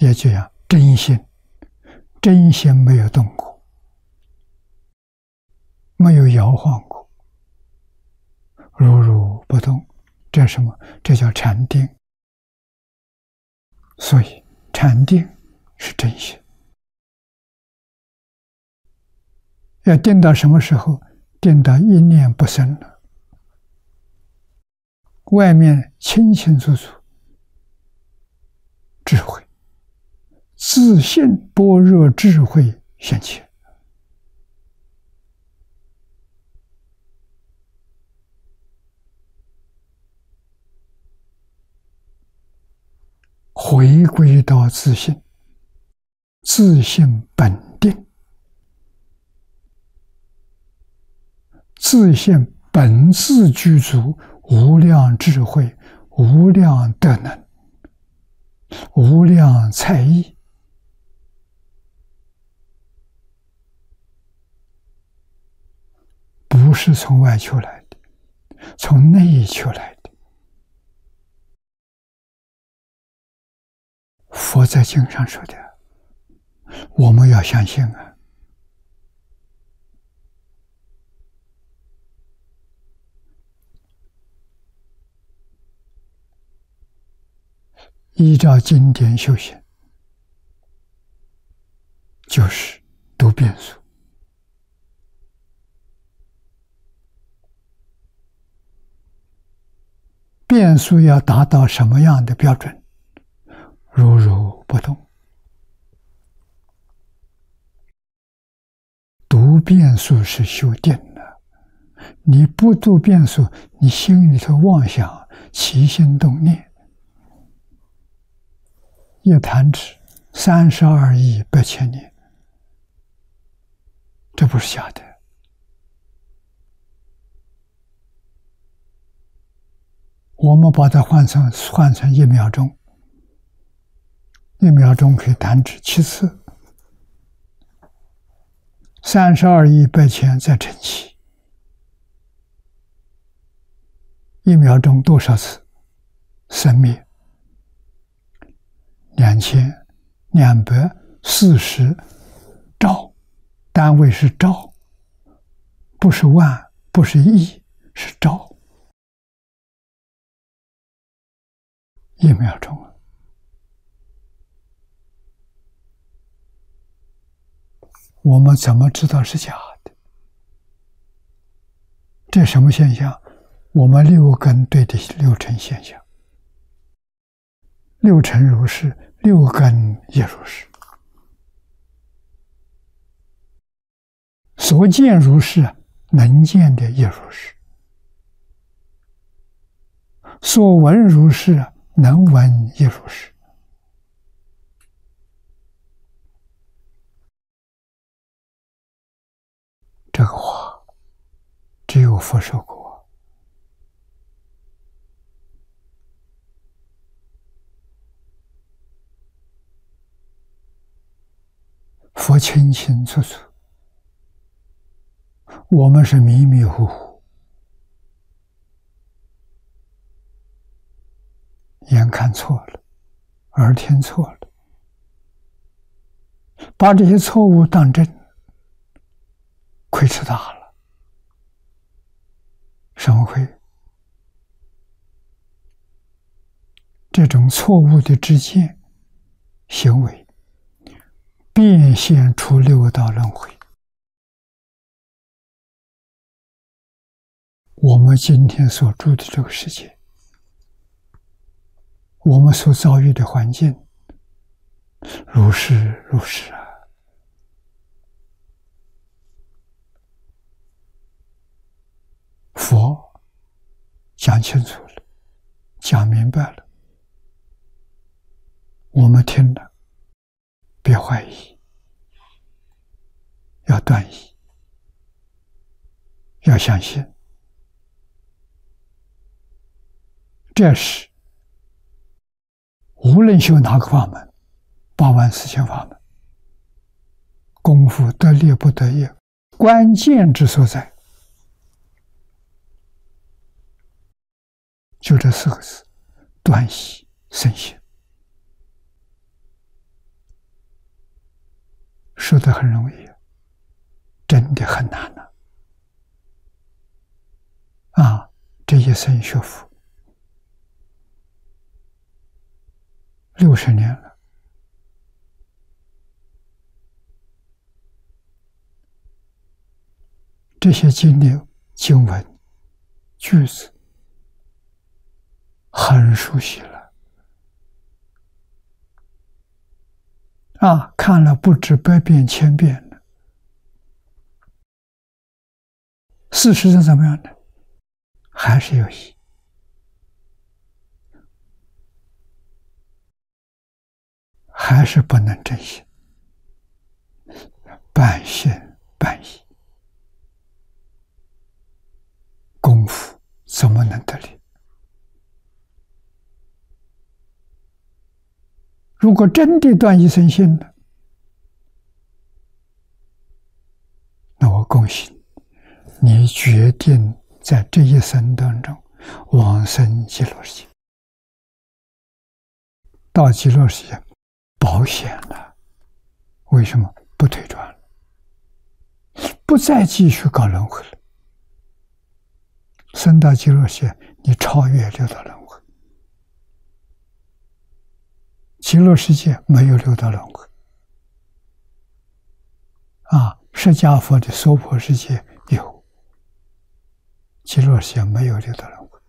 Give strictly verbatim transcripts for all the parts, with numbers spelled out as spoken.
也这样真心，真心没有动过，没有摇晃过，如如不动，这是什么？这叫禅定。所以禅定是真心。要定到什么时候？定到一念不生了，外面清清楚楚，智慧，自信般若智慧现前。回归到自信，自信本定，自信本自具足无量智慧、无量德能、无量才艺，不是从外求来的，从内求来的。佛在经上说的，我们要相信啊！依照经典修行，就是读变数。变数要达到什么样的标准？如如不动。读变数是修定的，你不读变数，你心里头妄想，起心动念，一弹指三十二亿八千年，这不是假的。我们把它换成换成一秒钟，一秒钟可以弹指七次，三十二亿八千再乘七，一秒钟多少次生灭？两千两百四十兆，单位是兆，不是万，不是亿，是兆。一秒钟啊！我们怎么知道是假的？这什么现象？我们六根对的六尘现象，六尘如是，六根也如是。所见如是，能见的也如是；所闻如是，能闻也如是。这个话只有佛说过。佛清清楚楚，我们是迷迷糊糊，眼看错了，耳听错了，把这些错误当真，亏吃大了。什么亏？这种错误的知见行为，变现出六道轮回。我们今天所住的这个世界，我们所遭遇的环境，如是如是啊！佛讲清楚了，讲明白了，我们听了，别怀疑，要断疑，要相信。这是无论修哪个法门，八万四千法门，功夫得力不得力，关键之所在，就这四个字：断疑生信。 说的很容易，真的很难了。啊，这一生学佛六十年了，这些经历经文句子很熟悉了。啊，看了不止百遍千遍了。事实是怎么样的？还是有疑，还是不能真心，半信半疑，功夫怎么能得力？如果真的断一生信了，那我恭喜你，你决定在这一生当中往生极乐世界。到极乐世界保险了，为什么？不退转了，不再继续搞轮回了。升到极乐世界，你超越六道轮回。极乐世界没有六道轮回。啊，释迦佛的娑婆世界有，极乐世界没有六道轮回。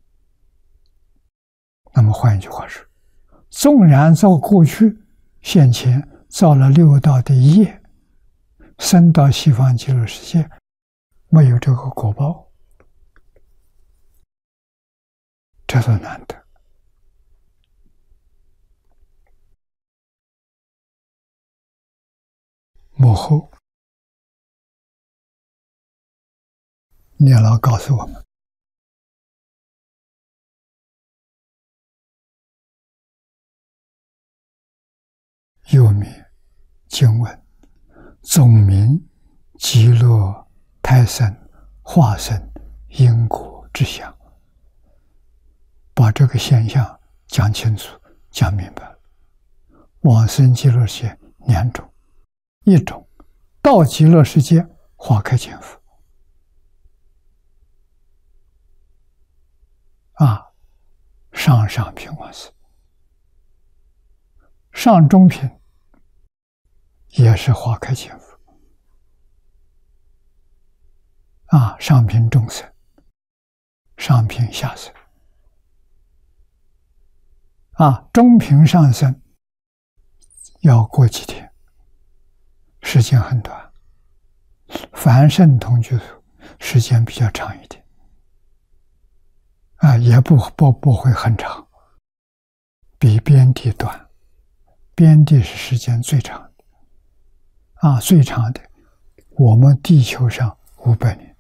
那么换一句话说，纵然造过去现前造了六道的业，升到西方极乐世界没有这个果报，这多难得。幕后念老告诉我们，又名经文总名极乐胎生化身因果之相，把这个现象讲清楚讲明白了。往生极乐世界两种，一种到极乐世界花开见佛，啊，上上品往生，上中品也是花开见佛，啊，上品中生，上品下生，啊，中品上生要过几天，时间很短。凡圣同居土时间比较长一点，啊，也不不不会很长，比边地短，边地是时间最长的，啊，最长的，我们地球上五百年，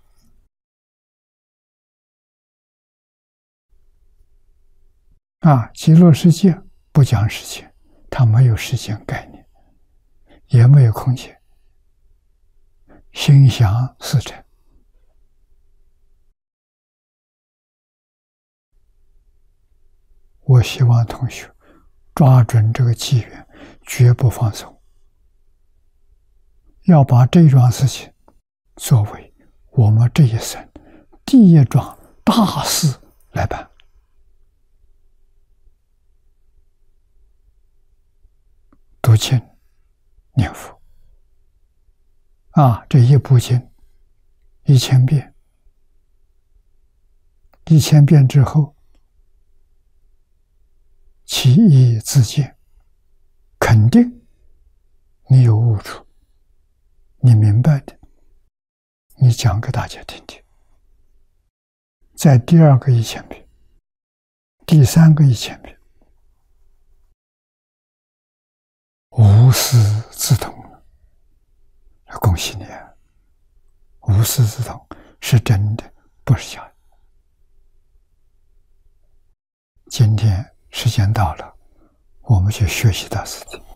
啊，极乐世界不讲时间，它没有时间概念，也没有空间。心想事成，我希望同学抓准这个机缘，绝不放松，要把这桩事情作为我们这一生第一桩大事来办。读经念佛，啊，这一部经一千遍，一千遍之后，其意自见，肯定你有悟处，你明白的，你讲给大家听听。在第二个一千遍，第三个一千遍，无师自通了，恭喜你啊！无师自通是真的，不是假的。今天时间到了，我们去学习到事情。